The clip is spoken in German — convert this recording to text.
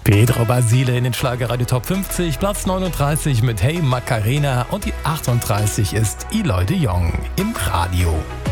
Pedro Basile in den Schlagerradio Top 50, Platz 39 mit Hey Macarena und die 38 ist Eloy de Jong im Radio.